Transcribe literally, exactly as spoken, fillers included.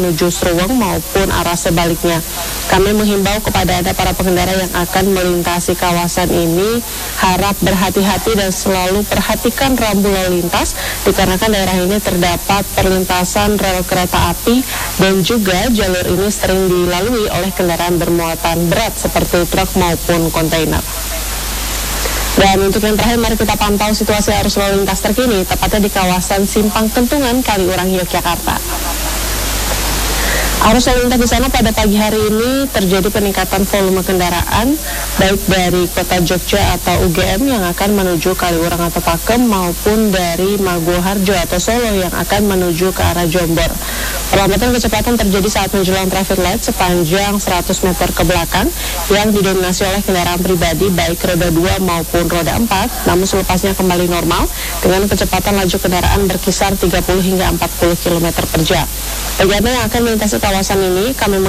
menuju Sruweng maupun arah sebaliknya. Kami menghimbau kepada Anda para pengendara yang akan melintasi kawasan ini harap berhati-hati dan selalu perhatikan rambu lalu lintas dikarenakan daerah ini terdapat perlintasan rel kereta api dan juga jalur ini sering dilalui oleh kendaraan bermuatan berat seperti truk maupun kontainer. Dan untuk yang terakhir, mari kita pantau situasi arus lalu lintas terkini tepatnya di kawasan Simpang Kentungan, Kaliurang, Yogyakarta. Arus lalu lintas di sana pada pagi hari ini terjadi peningkatan volume kendaraan baik dari kota Jogja atau U G M yang akan menuju Kaliurang atau Pakem maupun dari Maguwoharjo atau Solo yang akan menuju ke arah Jombor. Perlambatan kecepatan terjadi saat menjelang traffic light sepanjang seratus meter ke belakang yang didominasi oleh kendaraan pribadi baik roda dua maupun roda empat, namun selepasnya kembali normal dengan kecepatan laju kendaraan berkisar tiga puluh hingga empat puluh kilometer per jam. Bagi Anda yang akan melintasi kawasan ini, kami